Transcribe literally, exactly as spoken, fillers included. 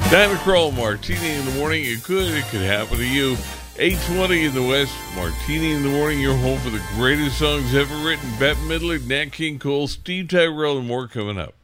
Diana Kroll, Martini in the morning. It could, it could happen to you. eight twenty in the West, Martini in the morning. Your home for the greatest songs ever written. Bette Midler, Nat King Cole, Steve Tyrell, and more coming up.